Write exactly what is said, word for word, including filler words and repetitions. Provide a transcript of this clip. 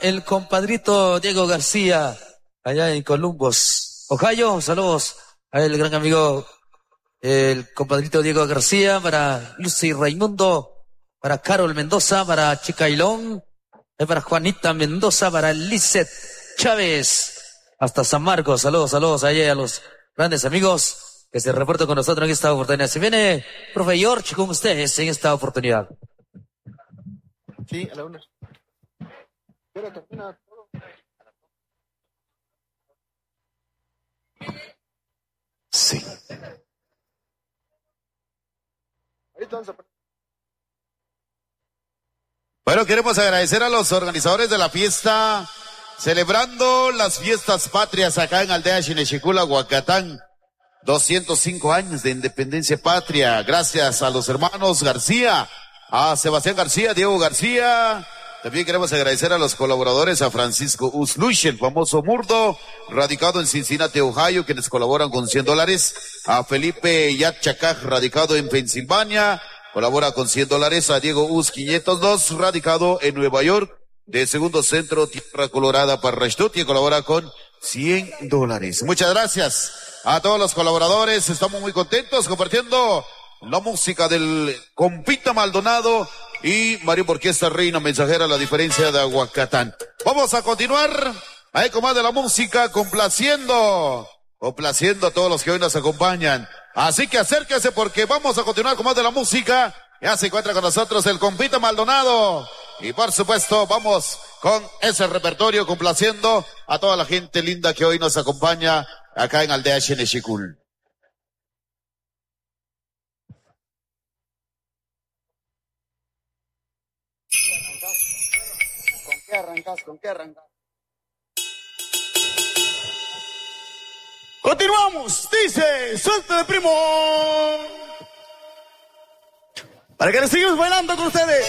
el compadrito Diego García, allá en Columbus, Ohio. Saludos al gran amigo, el compadrito Diego García, para Lucy Raimundo, para Carol Mendoza, para Chicailón, para Juanita Mendoza, para Lizeth Chávez, hasta San Marcos. Saludos, saludos allá a los grandes amigos que se reportan con nosotros en esta oportunidad. Se viene profe George con ustedes en esta oportunidad. Sí, a la una. Sí. Bueno, queremos agradecer a los organizadores de la fiesta, celebrando las fiestas patrias acá en Aldea Xinexicula, Huacatán. doscientos cinco años de independencia patria. Gracias a los hermanos García, a Sebastián García, Diego García. También queremos agradecer a los colaboradores, a Francisco Usluch, el famoso Murdo, radicado en Cincinnati, Ohio, quienes colaboran con cien dólares. A Felipe Yatchacaj, radicado en Pensilvania, colabora con cien dólares. A Diego Us quinientos dos, radicado en Nueva York, de Segundo Centro, Tierra Colorada, Parrashtut, y colabora con cien dólares. Muchas gracias a todos los colaboradores. Estamos muy contentos compartiendo la música del compita Maldonado y Mario Orquesta Reina Mensajera, la diferencia de Aguacatán. Vamos a continuar ahí con más de la música, complaciendo, complaciendo a todos los que hoy nos acompañan. Así que acérquese porque vamos a continuar con más de la música. Ya se encuentra con nosotros el compita Maldonado. Y por supuesto vamos con ese repertorio complaciendo a toda la gente linda que hoy nos acompaña acá en Aldea Xinexicul. ¿Con qué arrancas? ¿Con qué arrancas? Continuamos, dice, suelta de primo. Para que nos sigamos bailando con ustedes.